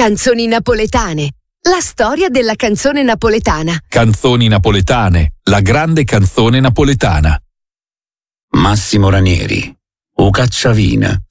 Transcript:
Canzoni napoletane. La storia della canzone napoletana. Canzoni napoletane, la grande canzone napoletana. Massimo Ranieri, O Cacciavina.